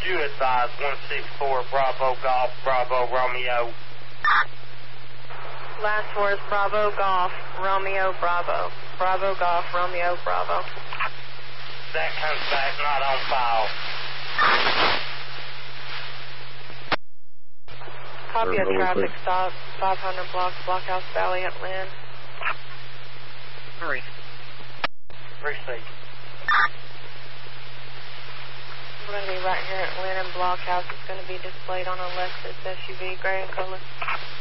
you advise 164 Bravo Golf, Bravo Romeo. Last words, Bravo Golf, Romeo Bravo. Bravo Golf, Romeo Bravo. That comes back not on file. Copy of traffic stop, 500 blocks, Blockhouse Valley at Lynn. Receive. We're going to be right here at Lynn and Blockhouse. It's going to be displayed on a Lexus SUV, gray in color.